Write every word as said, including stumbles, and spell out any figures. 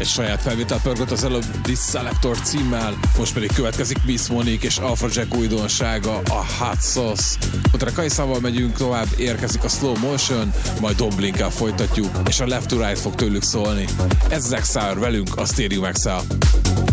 Egy saját felvétel pörgött az előbb Disselector címmel, most pedig következik Miss Monique és Afrojack újdonsága, a Hot Sauce. Utána Kaiszával megyünk tovább, érkezik a Slow Motion, majd Domblinkkel folytatjuk, és a Left to Right fog tőlük szólni. Ez az Exile velünk, a Stadium Exile.